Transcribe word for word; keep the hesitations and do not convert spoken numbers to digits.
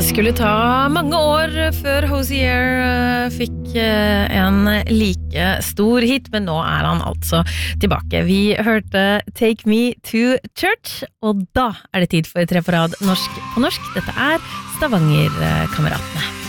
det skulle ta mange år før Hozier fikk en like stor hit, men nå er han altså tilbake. Vi hørte Take Me to Church, og da er det tid for et referat norsk på norsk. Dette er Stavanger-kameratene.